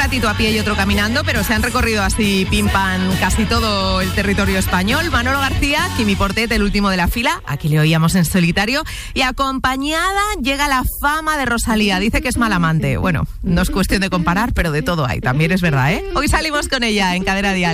ratito a pie y otro caminando, pero se han recorrido así pim pam casi todo el territorio español. Manolo García, Quimi Portet, el último de la fila, aquí le oíamos en solitario, y acompañada llega la fama de Rosalía. Dice que es mal amante. Bueno, no es cuestión de comparar, pero de todo hay, también es verdad, ¿eh? Hoy salimos con ella en Cadena Dial.